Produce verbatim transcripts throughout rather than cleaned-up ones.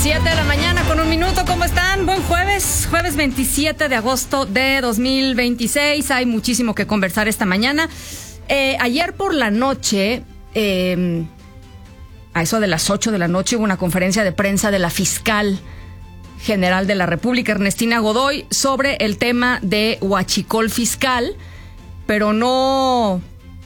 Siete de la mañana con un minuto, ¿cómo están? Buen jueves, jueves veintisiete de agosto de dos mil veintiséis. Hay muchísimo que conversar esta mañana. Eh, ayer por la noche, eh, a eso de las ocho de la noche, hubo una conferencia de prensa de la fiscal general de la República, Ernestina Godoy, sobre el tema de huachicol fiscal, pero no,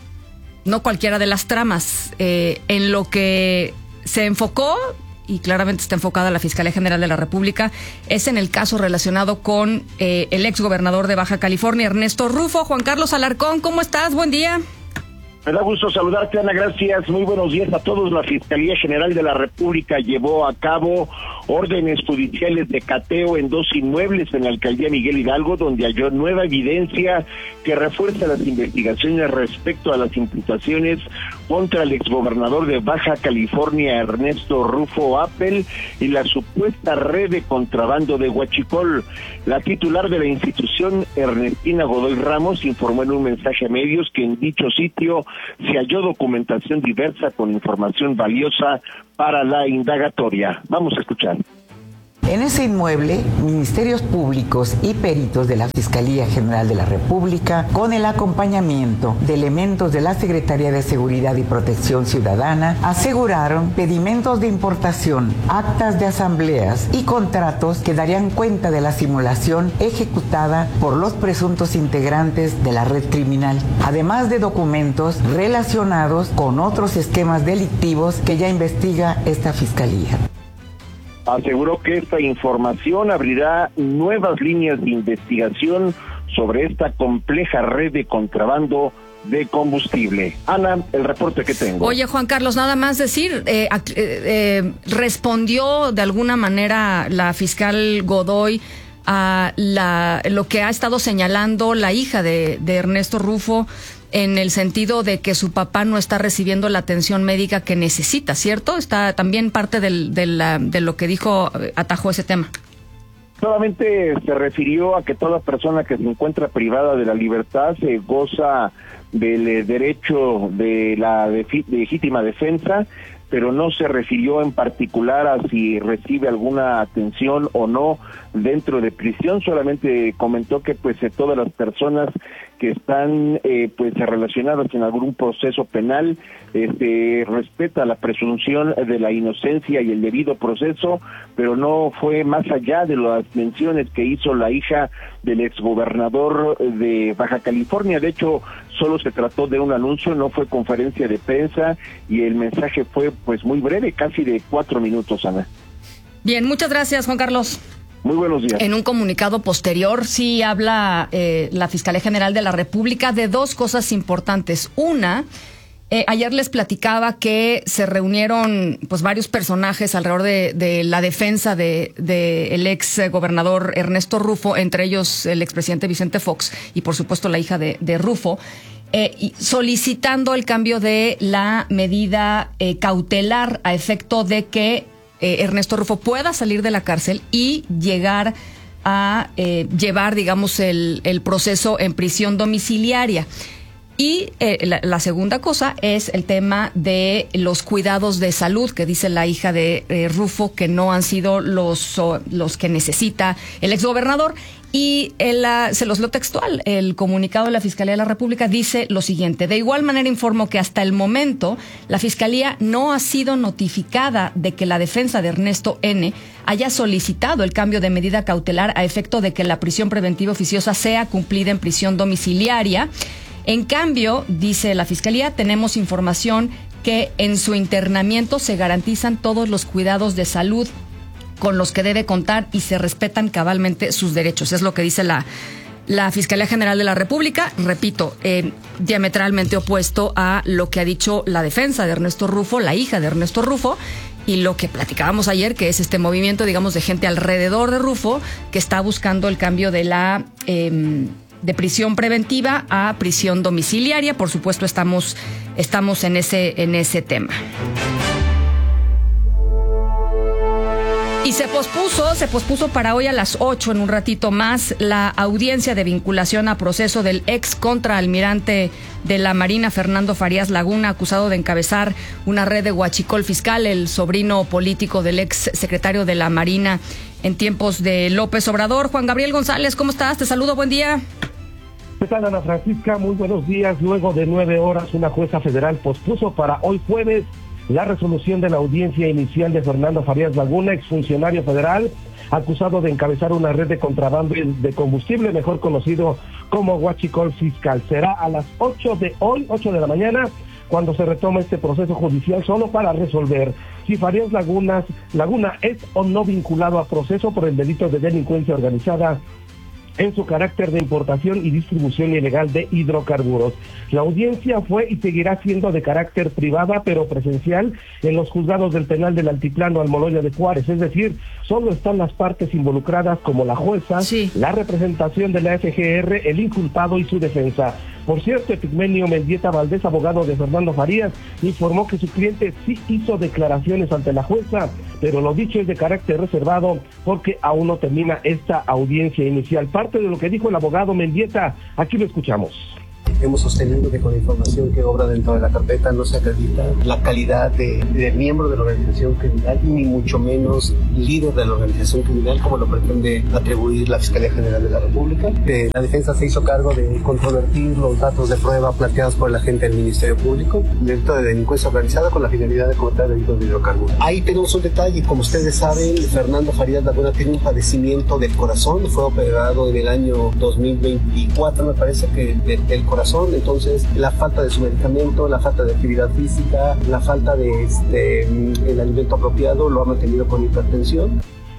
no cualquiera de las tramas. Eh, en lo que se enfocó, y claramente está enfocada la Fiscalía General de la República, es en el caso relacionado con eh, el exgobernador de Baja California, Ernesto Rufo. Juan Carlos Alarcón, ¿cómo estás? Buen día. Me da gusto saludarte, Ana, gracias. Muy buenos días a todos. La Fiscalía General de la República llevó a cabo órdenes judiciales de cateo en dos inmuebles en la alcaldía Miguel Hidalgo, donde halló nueva evidencia que refuerza las investigaciones respecto a las imputaciones contra el exgobernador de Baja California, Ernesto Rufo Appel, y la supuesta red de contrabando de huachicol. La titular de la institución, Ernestina Godoy Ramos, informó en un mensaje a medios que en dicho sitio se halló documentación diversa con información valiosa para la indagatoria. Vamos a escuchar. En ese inmueble, ministerios públicos y peritos de la Fiscalía General de la República, con el acompañamiento de elementos de la Secretaría de Seguridad y Protección Ciudadana, aseguraron pedimentos de importación, actas de asambleas y contratos que darían cuenta de la simulación ejecutada por los presuntos integrantes de la red criminal, además de documentos relacionados con otros esquemas delictivos que ya investiga esta Fiscalía. Aseguró que esta información abrirá nuevas líneas de investigación sobre esta compleja red de contrabando de combustible. Ana, el reporte que tengo. Oye, Juan Carlos, nada más decir, eh, eh, eh, respondió de alguna manera la fiscal Godoy a la, lo que ha estado señalando la hija de, de Ernesto Rufo, en el sentido de que su papá no está recibiendo la atención médica que necesita, ¿cierto? Está también parte del, de, la, de lo que dijo, atajó ese tema. Solamente se refirió a que toda persona que se encuentra privada de la libertad se goza del eh, derecho de la de, de legítima defensa, pero no se refirió en particular a si recibe alguna atención o no dentro de prisión. Solamente comentó que pues eh, todas las personas que están eh, pues relacionadas en algún proceso penal este, respeta la presunción de la inocencia y el debido proceso, pero no fue más allá de las menciones que hizo la hija del exgobernador de Baja California. De hecho, solo se trató de un anuncio, no fue conferencia de prensa, y el mensaje fue pues muy breve, casi de cuatro minutos, Ana. Bien, muchas gracias, Juan Carlos. Muy buenos días. En un comunicado posterior sí habla eh, la Fiscalía General de la República de dos cosas importantes. Una, eh, ayer les platicaba que se reunieron pues varios personajes alrededor de, de la defensa de, de el ex gobernador Ernesto Rufo, entre ellos el expresidente Vicente Fox y por supuesto la hija de, de Rufo, eh, y solicitando el cambio de la medida eh, cautelar a efecto de que Eh, Ernesto Rufo pueda salir de la cárcel y llegar a eh, llevar, digamos, el, el proceso en prisión domiciliaria. Y eh, la, la segunda cosa es el tema de los cuidados de salud, que dice la hija de eh, Rufo que no han sido los, oh, los que necesita el exgobernador. Y el, uh, se los leo textual, el comunicado de la Fiscalía de la República dice lo siguiente: de igual manera informo que hasta el momento la Fiscalía no ha sido notificada de que la defensa de Ernesto N. haya solicitado el cambio de medida cautelar a efecto de que la prisión preventiva oficiosa sea cumplida en prisión domiciliaria. En cambio, dice la Fiscalía, tenemos información que en su internamiento se garantizan todos los cuidados de salud con los que debe contar y se respetan cabalmente sus derechos. Es lo que dice la, la Fiscalía General de la República. Repito, eh, diametralmente opuesto a lo que ha dicho la defensa de Ernesto Rufo, la hija de Ernesto Rufo, y lo que platicábamos ayer, que es este movimiento, digamos, de gente alrededor de Rufo que está buscando el cambio de la eh, de prisión preventiva a prisión domiciliaria. Por supuesto, estamos, estamos en ese, en ese tema. Y Y se pospuso, se pospuso para hoy a las ocho, en un ratito más, la audiencia de vinculación a proceso del ex contraalmirante de la Marina, Fernando Farías Laguna, acusado de encabezar una red de huachicol fiscal, el sobrino político del ex secretario de la Marina en tiempos de López Obrador. Juan Gabriel González, ¿cómo estás? Te saludo, buen día. ¿Qué tal, Ana Francisca? Muy buenos días. Luego de nueve horas, una jueza federal pospuso para hoy jueves la resolución de la audiencia inicial de Fernando Farías Laguna, exfuncionario federal, acusado de encabezar una red de contrabando de combustible, mejor conocido como huachicol fiscal. Será a las ocho de hoy, ocho de la mañana, cuando se retoma este proceso judicial, solo para resolver si Farías Laguna, Laguna es o no vinculado a proceso por el delito de delincuencia organizada en su carácter de importación y distribución ilegal de hidrocarburos. La audiencia fue y seguirá siendo de carácter privada, pero presencial, en los juzgados del penal del Altiplano Almoloya de Juárez, es decir, solo están las partes involucradas como la jueza, sí. la representación de la F G R, el inculpado y su defensa. Por cierto, Epigmenio Mendieta Valdés, abogado de Fernando Farías, informó que su cliente sí hizo declaraciones ante la jueza, pero lo dicho es de carácter reservado porque aún no termina esta audiencia inicial. Parte de lo que dijo el abogado Mendieta, aquí lo escuchamos. Hemos sostenido que con la información que obra dentro de la carpeta no se acredita la calidad de, de miembro de la organización criminal, ni mucho menos líder de la organización criminal, como lo pretende atribuir la Fiscalía General de la República. Eh, la defensa se hizo cargo de controvertir los datos de prueba planteados por el agente del Ministerio Público, delito de delincuencia organizada con la finalidad de cometer delitos de hidrocarburos. Ahí tenemos un detalle, como ustedes saben, Fernando Farías Laguna tiene un padecimiento del corazón, fue operado en el año dos mil veinticuatro, me parece que de, del corazón. Entonces, la falta de su medicamento, la falta de actividad física, la falta de este, el alimento apropiado lo ha mantenido con hipertensión.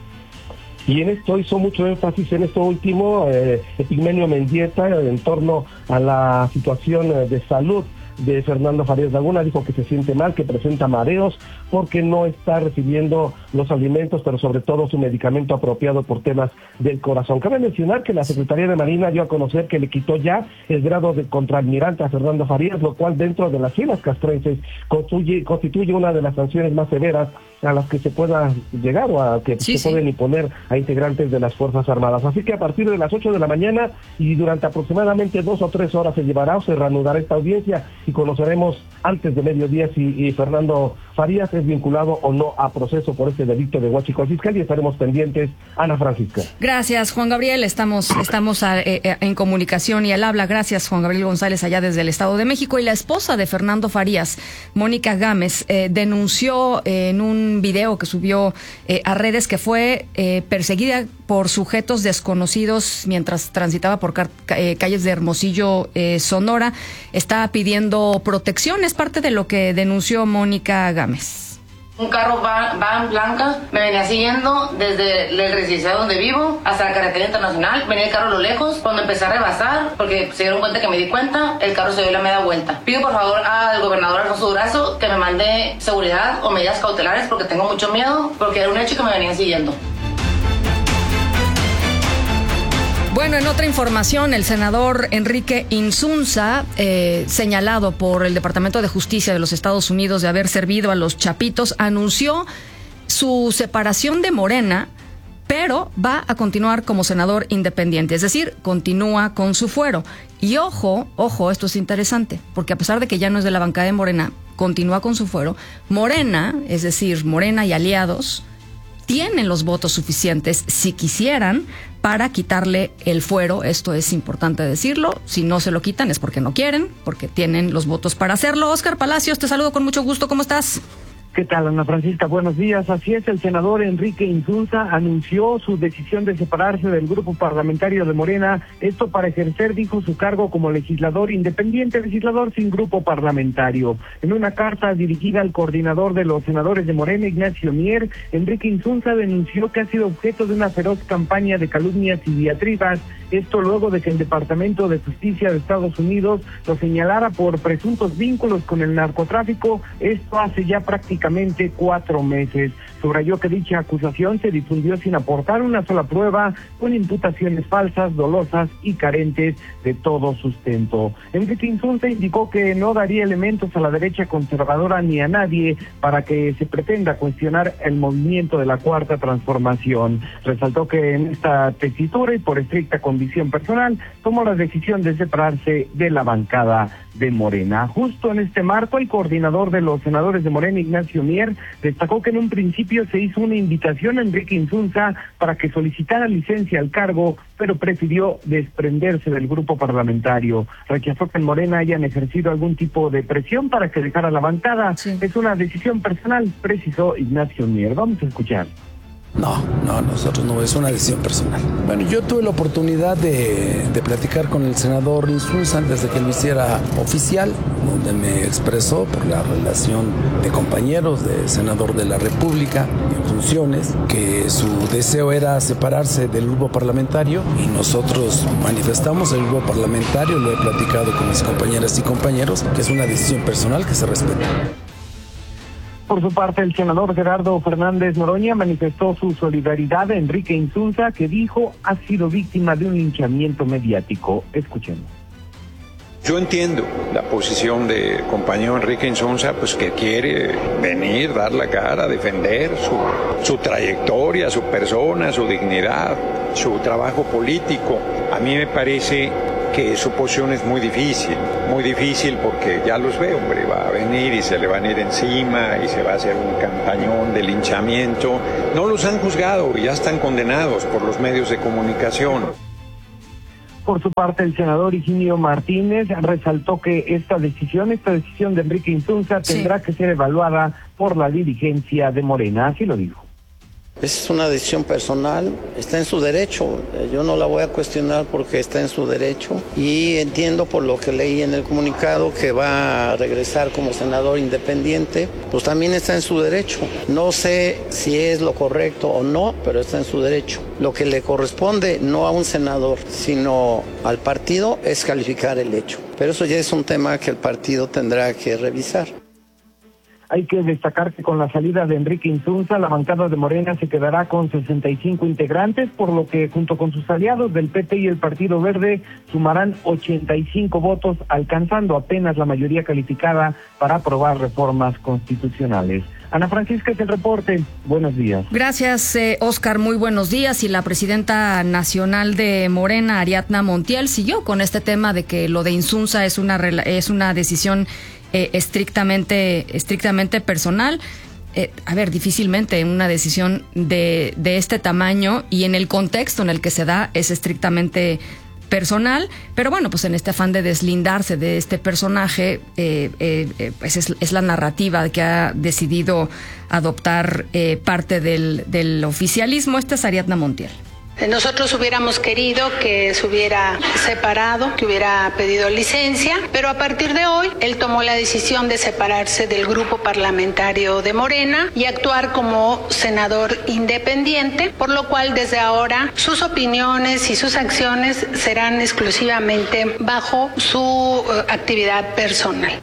Y en esto hizo mucho énfasis en esto último, eh, Epigmenio Mendieta, en torno a la situación de salud de Fernando Farías Laguna. Dijo que se siente mal, que presenta mareos porque no está recibiendo los alimentos, pero sobre todo su medicamento apropiado por temas del corazón. Cabe mencionar que la Secretaría de Marina dio a conocer que le quitó ya el grado de contraalmirante a Fernando Farías, lo cual dentro de las filas castrenses constituye, constituye una de las sanciones más severas a las que se pueda llegar o a que sí, se sí. pueden imponer a integrantes de las Fuerzas Armadas. Así que a partir de las ocho de la mañana y durante aproximadamente dos o tres horas se llevará o se reanudará esta audiencia y conoceremos antes de mediodía si Fernando Farías es vinculado o no a proceso por este delito de huachicol fiscal, y estaremos pendientes. Ana Francisca. Gracias, Juan Gabriel. Estamos estamos a, eh, en comunicación y al habla. Gracias, Juan Gabriel González, allá desde el Estado de México. Y la esposa de Fernando Farías, Mónica Gámez, eh, denunció eh, en un video que subió eh, a redes que fue eh, perseguida por sujetos desconocidos mientras transitaba por car- eh, calles de Hermosillo, eh, Sonora. Está pidiendo protección. Es parte de lo que denunció Mónica Gámez. Un carro van, van blanca me venía siguiendo desde el residencial donde vivo hasta la carretera internacional. Venía el carro a lo lejos. Cuando empecé a rebasar, porque se dieron cuenta que me di cuenta, el carro se dio la media vuelta. Pido por favor al gobernador Alfonso Durazo que me mande seguridad o medidas cautelares porque tengo mucho miedo, porque era un hecho que me venían siguiendo. Bueno, en otra información, el senador Enrique Insunza, eh, señalado por el Departamento de Justicia de los Estados Unidos de haber servido a los Chapitos, anunció su separación de Morena, pero va a continuar como senador independiente, es decir, continúa con su fuero. Y ojo, ojo, esto es interesante, porque a pesar de que ya no es de la bancada de Morena, continúa con su fuero. Morena, es decir, Morena y aliados, tienen los votos suficientes, si quisieran, para quitarle el fuero. Esto es importante decirlo. Si no se lo quitan es porque no quieren, porque tienen los votos para hacerlo. Óscar Palacios, te saludo con mucho gusto. ¿Cómo estás? ¿Qué tal, Ana Francisca? Buenos días. Así es, el senador Enrique Insunza anunció su decisión de separarse del grupo parlamentario de Morena, esto para ejercer, dijo, su cargo como legislador independiente, legislador sin grupo parlamentario. En una carta dirigida al coordinador de los senadores de Morena, Ignacio Mier, Enrique Insunza denunció que ha sido objeto de una feroz campaña de calumnias y diatribas, esto luego de que el Departamento de Justicia de Estados Unidos lo señalara por presuntos vínculos con el narcotráfico, esto hace ya prácticamente únicamente cuatro meses. Subrayó que dicha acusación se difundió sin aportar una sola prueba, con imputaciones falsas, dolosas y carentes de todo sustento. Enrique Insunza indicó que no daría elementos a la derecha conservadora ni a nadie para que se pretenda cuestionar el movimiento de la Cuarta Transformación. Resaltó que en esta tesitura y por estricta convicción personal tomó la decisión de separarse de la bancada de Morena. Justo en este marco, el coordinador de los senadores de Morena, Ignacio Mier, destacó que en un principio se hizo una invitación a Enrique Insunza para que solicitara licencia al cargo, pero prefirió desprenderse del grupo parlamentario. Rechazó que en Morena hayan ejercido algún tipo de presión para que dejara la bancada. Sí. Es una decisión personal, precisó Ignacio Mier. Vamos a escuchar. No, no, nosotros no, es una decisión personal. Bueno, yo tuve la oportunidad de, de platicar con el senador Insunza antes de que lo hiciera oficial, donde me expresó por la relación de compañeros, de senador de la República en funciones, que su deseo era separarse del grupo parlamentario y nosotros manifestamos el grupo parlamentario, lo he platicado con mis compañeras y compañeros, que es una decisión personal que se respeta. Por su parte, el senador Gerardo Fernández Noroña manifestó su solidaridad a Enrique Insunza, que dijo ha sido víctima de un linchamiento mediático. Escuchemos. Yo entiendo la posición del compañero Enrique Insunza, pues que quiere venir, dar la cara, defender su, su trayectoria, su persona, su dignidad, su trabajo político. A mí me parece que su posición es muy difícil, muy difícil porque ya los ve, hombre, va a venir y se le van a ir encima y se va a hacer un campañón de linchamiento. No los han juzgado y ya están condenados por los medios de comunicación. Por su parte, el senador Higinio Martínez resaltó que esta decisión, esta decisión de Enrique Insunza tendrá sí. que ser evaluada por la dirigencia de Morena, así lo dijo. Es una decisión personal, está en su derecho, yo no la voy a cuestionar porque está en su derecho y entiendo por lo que leí en el comunicado que va a regresar como senador independiente, pues también está en su derecho. No sé si es lo correcto o no, pero está en su derecho. Lo que le corresponde no a un senador, sino al partido es calificar el hecho, pero eso ya es un tema que el partido tendrá que revisar. Hay que destacar que con la salida de Enrique Insunza, la bancada de Morena se quedará con sesenta y cinco integrantes, por lo que junto con sus aliados del P T y el Partido Verde sumarán ochenta y cinco votos, alcanzando apenas la mayoría calificada para aprobar reformas constitucionales. Ana Francisca, es el reporte. Buenos días. Gracias, eh, Oscar. Muy buenos días. Y la presidenta nacional de Morena, Ariadna Montiel, siguió con este tema de que lo de Insunza es una, es una decisión Eh, estrictamente estrictamente personal. Eh, a ver, difícilmente una decisión de, de este tamaño y en el contexto en el que se da es estrictamente personal, pero bueno, pues en este afán de deslindarse de este personaje, eh, eh, pues es, es la narrativa que ha decidido adoptar eh, parte del, del oficialismo. Esta es Ariadna Montiel. Nosotros hubiéramos querido que se hubiera separado, que hubiera pedido licencia, pero a partir de hoy él tomó la decisión de separarse del grupo parlamentario de Morena y actuar como senador independiente, por lo cual desde ahora sus opiniones y sus acciones serán exclusivamente bajo su uh, actividad personal.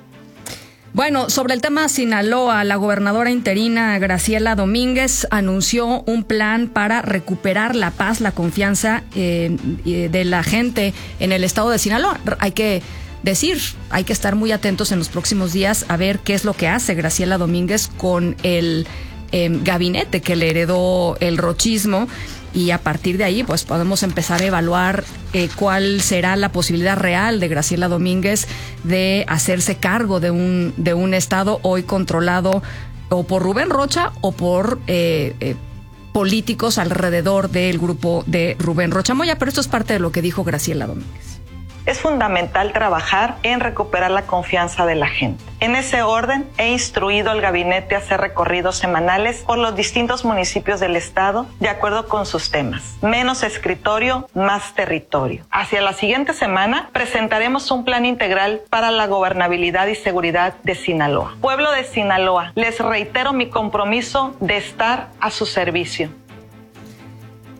Bueno, sobre el tema Sinaloa, la gobernadora interina Graciela Domínguez anunció un plan para recuperar la paz, la confianza eh, de la gente en el estado de Sinaloa. Hay que decir, hay que estar muy atentos en los próximos días a ver qué es lo que hace Graciela Domínguez con el eh, gabinete que le heredó el rochismo. Y a partir de ahí, pues podemos empezar a evaluar eh, cuál será la posibilidad real de Graciela Domínguez de hacerse cargo de un de un estado hoy controlado o por Rubén Rocha o por eh, eh, políticos alrededor del grupo de Rubén Rocha Moya. Pero esto es parte de lo que dijo Graciela Domínguez. Es fundamental trabajar en recuperar la confianza de la gente. En ese orden, he instruido al gabinete a hacer recorridos semanales por los distintos municipios del estado, de acuerdo con sus temas. Menos escritorio, más territorio. Hacia la siguiente semana, presentaremos un plan integral para la gobernabilidad y seguridad de Sinaloa. Pueblo de Sinaloa, les reitero mi compromiso de estar a su servicio.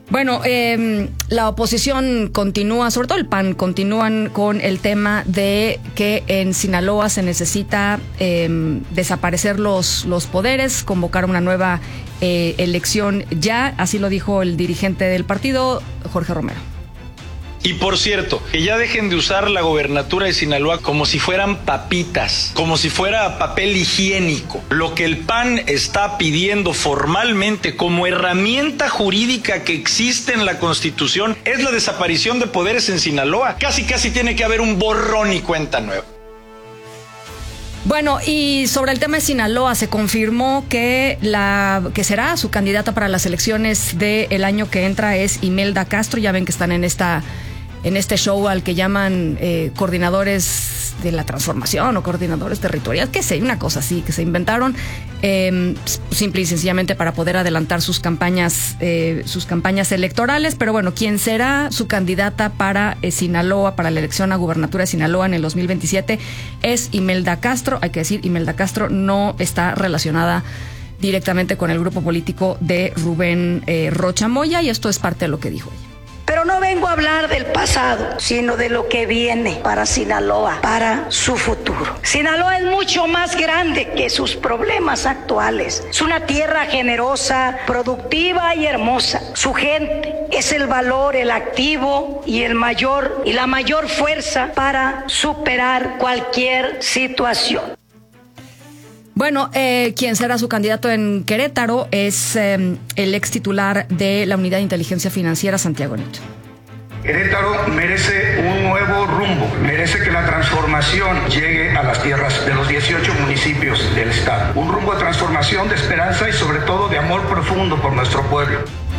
Bueno, eh, la oposición continúa, sobre todo el P A N, continúan con el tema de que en Sinaloa se necesita eh, desaparecer los, los poderes, convocar una nueva eh, elección ya, así lo dijo el dirigente del partido, Jorge Romero. Y por cierto, que ya dejen de usar la gobernatura de Sinaloa como si fueran papitas, como si fuera papel higiénico. Lo que el P A N está pidiendo formalmente como herramienta jurídica que existe en la Constitución es la desaparición de poderes en Sinaloa. Casi casi tiene que haber un borrón y cuenta nueva. Bueno, y sobre el tema de Sinaloa, se confirmó que la que será su candidata para las elecciones del año que entra es Imelda Castro. Ya ven que están en esta en este show al que llaman eh, coordinadores de la transformación o coordinadores territoriales, qué sé, una cosa así que se inventaron eh, simple y sencillamente para poder adelantar sus campañas eh, sus campañas electorales. Pero bueno, quien será su candidata para eh, Sinaloa, para la elección a gubernatura de Sinaloa en el dos mil veintisiete es Imelda Castro. Hay que decir, Imelda Castro no está relacionada directamente con el grupo político de Rubén eh, Rocha Moya, y esto es parte de lo que dijo ella. Pero no vengo a hablar del pasado, sino de lo que viene para Sinaloa, para su futuro. Sinaloa es mucho más grande que sus problemas actuales. Es una tierra generosa, productiva y hermosa. Su gente es el valor, el activo y el mayor y la mayor fuerza para superar cualquier situación. Bueno, eh, quien será su candidato en Querétaro es eh, el ex titular de la Unidad de Inteligencia Financiera, Santiago Nieto. Querétaro merece un nuevo rumbo, merece que la transformación llegue a las tierras de los dieciocho municipios del estado. Un rumbo de transformación, de esperanza y sobre todo de amor profundo por nuestro pueblo.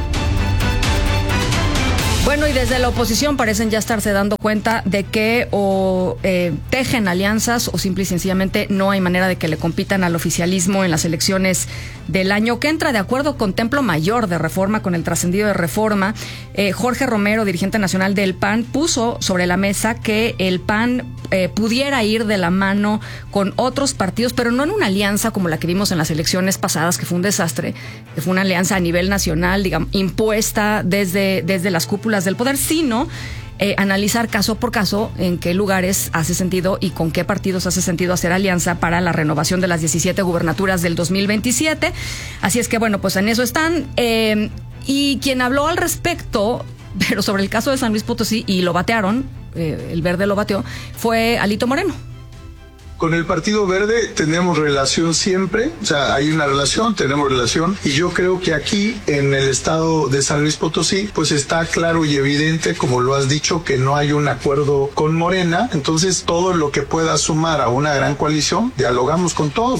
Bueno, y desde la oposición parecen ya estarse dando cuenta de que o eh, tejen alianzas o simple y sencillamente no hay manera de que le compitan al oficialismo en las elecciones del año que entra. De acuerdo con Templo Mayor de Reforma, con el trascendido de Reforma, eh, Jorge Romero, dirigente nacional del P A N, puso sobre la mesa que el P A N eh, pudiera ir de la mano con otros partidos, pero no en una alianza como la que vimos en las elecciones pasadas, que fue un desastre, que fue una alianza a nivel nacional, digamos, impuesta desde, desde las cúpulas del poder, sino eh, analizar caso por caso en qué lugares hace sentido y con qué partidos hace sentido hacer alianza para la renovación de las diecisiete gubernaturas del dos mil veintisiete. Así es que bueno, pues en eso están. Eh, y quien habló al respecto, pero sobre el caso de San Luis Potosí, y lo batearon, eh, el Verde lo bateó, fue Alito Moreno. Con el Partido Verde tenemos relación siempre, o sea, hay una relación, tenemos relación, y yo creo que aquí en el estado de San Luis Potosí, pues está claro y evidente, como lo has dicho, que no hay un acuerdo con Morena. Entonces todo lo que pueda sumar a una gran coalición, dialogamos con todos.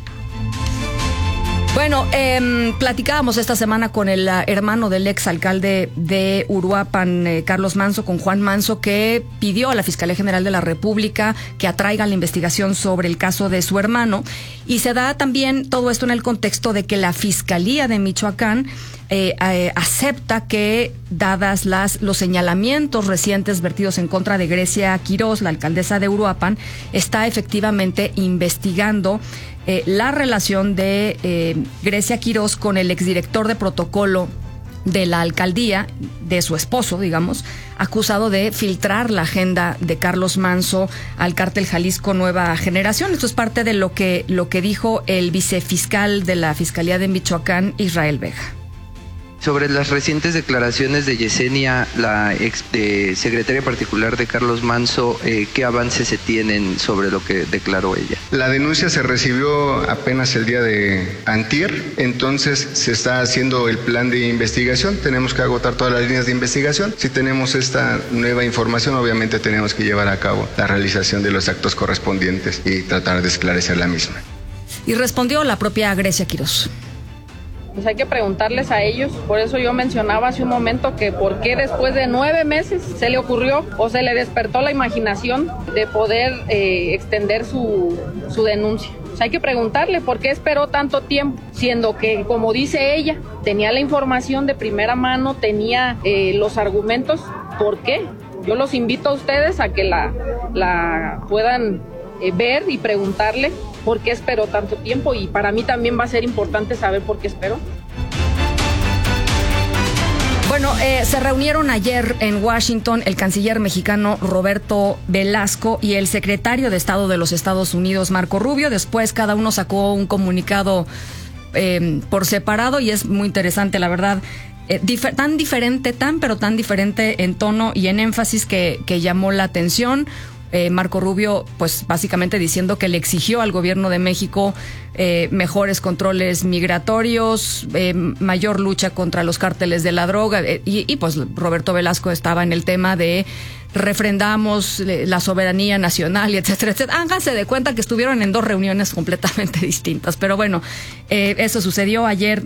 Bueno, eh, platicábamos esta semana con el uh, hermano del ex alcalde de Uruapan, eh, Carlos Manso, con Juan Manso, que pidió a la Fiscalía General de la República que atraiga la investigación sobre el caso de su hermano. Y se da también todo esto en el contexto de que la Fiscalía de Michoacán eh, eh, acepta que, dadas las los señalamientos recientes vertidos en contra de Grecia Quirós, la alcaldesa de Uruapan, está efectivamente investigando Eh, la relación de eh, Grecia Quirós con el exdirector de protocolo de la alcaldía, de su esposo, digamos, acusado de filtrar la agenda de Carlos Manso al cártel Jalisco Nueva Generación. Esto es parte de lo que, lo que dijo el vicefiscal de la Fiscalía de Michoacán, Israel Vega. Sobre las recientes declaraciones de Yesenia, la ex de secretaria particular de Carlos Manso, eh, ¿qué avances se tienen sobre lo que declaró ella? La denuncia se recibió apenas el día de antier, entonces se está haciendo el plan de investigación, tenemos que agotar todas las líneas de investigación. Si tenemos esta nueva información, obviamente tenemos que llevar a cabo la realización de los actos correspondientes y tratar de esclarecer la misma. Y respondió la propia Grecia Quirós. Pues hay que preguntarles a ellos, por eso yo mencionaba hace un momento que por qué después de nueve meses se le ocurrió o se le despertó la imaginación de poder eh, extender su, su denuncia. Pues hay que preguntarle por qué esperó tanto tiempo, siendo que, como dice ella, tenía la información de primera mano, tenía eh, los argumentos. ¿Por qué? Yo los invito a ustedes a que la, la puedan eh, ver y preguntarle por qué esperó tanto tiempo, y para mí también va a ser importante saber por qué esperó. Bueno, eh, se reunieron ayer en Washington el canciller mexicano Roberto Velasco y el secretario de Estado de los Estados Unidos, Marco Rubio. Después cada uno sacó un comunicado eh, por separado y es muy interesante, la verdad. Eh, dif- tan diferente, tan pero tan diferente en tono y en énfasis que, que llamó la atención. Eh, Marco Rubio, pues básicamente diciendo que le exigió al gobierno de México eh, mejores controles migratorios, eh, mayor lucha contra los cárteles de la droga, eh, y, y pues Roberto Velasco estaba en el tema de refrendamos la soberanía nacional y etcétera, etcétera. Háganse de cuenta que estuvieron en dos reuniones completamente distintas, pero bueno, eh, eso sucedió ayer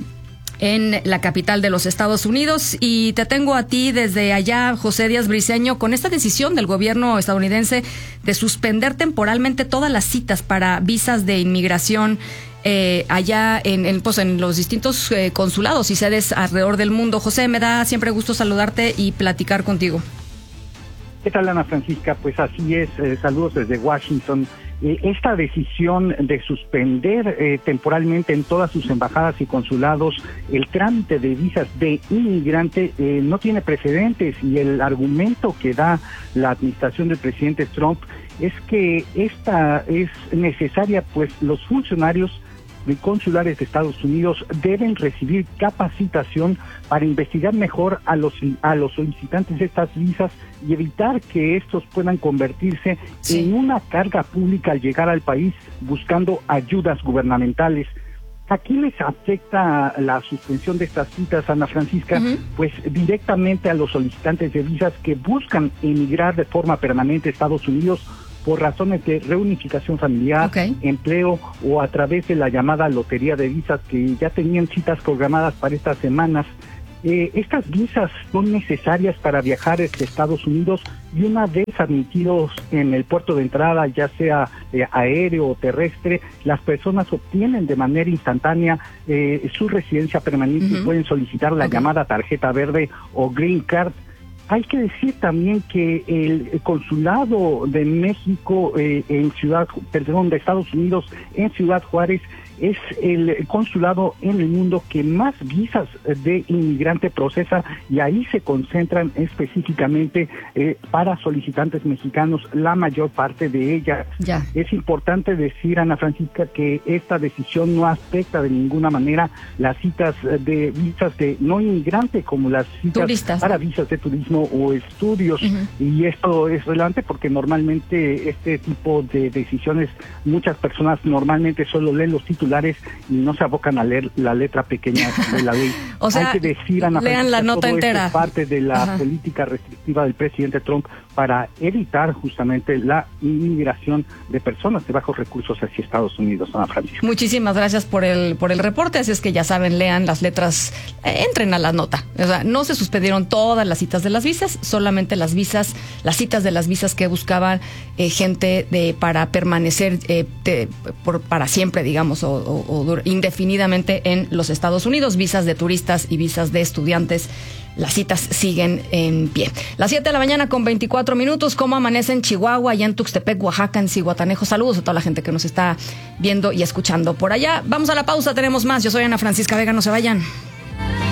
en la capital de los Estados Unidos. Y te tengo a ti desde allá, José Díaz Briceño, con esta decisión del gobierno estadounidense de suspender temporalmente todas las citas para visas de inmigración eh, allá en, en, pues, en los distintos eh, consulados y sedes alrededor del mundo. José, me da siempre gusto saludarte y platicar contigo. ¿Qué tal, Ana Francisca? Pues así es, eh, saludos desde Washington. Eh, esta decisión de suspender eh, temporalmente en todas sus embajadas y consulados el trámite de visas de inmigrante eh, no tiene precedentes, y el argumento que da la administración del presidente Trump es que esta es necesaria, pues los funcionarios consulares de Estados Unidos deben recibir capacitación para investigar mejor a los a los solicitantes de estas visas y evitar que estos puedan convertirse sí. en una carga pública al llegar al país buscando ayudas gubernamentales. ¿A quién les afecta la suspensión de estas citas, Ana Francisca? Uh-huh. Pues directamente a los solicitantes de visas que buscan emigrar de forma permanente a Estados Unidos por razones de reunificación familiar, okay. empleo o a través de la llamada lotería de visas, que ya tenían citas programadas para estas semanas. Eh, estas visas son necesarias para viajar a Estados Unidos, y una vez admitidos en el puerto de entrada, ya sea eh, aéreo o terrestre, las personas obtienen de manera instantánea eh, su residencia permanente uh-huh. y pueden solicitar la okay. llamada tarjeta verde o Green Card. Hay que decir también que el consulado de México eh, en Ciudad, perdón, de Estados Unidos en Ciudad Juárez es el consulado en el mundo que más visas de inmigrante procesa, y ahí se concentran específicamente eh, para solicitantes mexicanos la mayor parte de ellas. Ya. Es importante decir, Ana Francisca, que esta decisión no afecta de ninguna manera las citas de visas de no inmigrante, como las citas turistas para visas de turismo o estudios. Uh-huh. Y esto es relevante porque normalmente este tipo de decisiones, muchas personas normalmente solo leen los títulos y no se abocan a leer la letra pequeña de la ley. O sea, hay que decir, Ana, lean la nota entera. Es parte de la Ajá. política restrictiva del presidente Trump para evitar justamente la inmigración de personas de bajos recursos hacia Estados Unidos, Ana Francisca. Muchísimas gracias por el por el reporte. Así es que ya saben, lean las letras, eh, entren a la nota. O sea, no se suspendieron todas las citas de las visas, solamente las visas, las citas de las visas que buscaban eh, gente de para permanecer eh, de, por, para siempre, digamos, o O, o indefinidamente en los Estados Unidos, visas de turistas y visas de estudiantes. Las citas siguen en pie. Las siete de la mañana con veinticuatro minutos. ¿Cómo amanece en Chihuahua, allá en Tuxtepec, Oaxaca, en Zihuatanejo? Saludos a toda la gente que nos está viendo y escuchando por allá. Vamos a la pausa, tenemos más. Yo soy Ana Francisca Vega, no se vayan.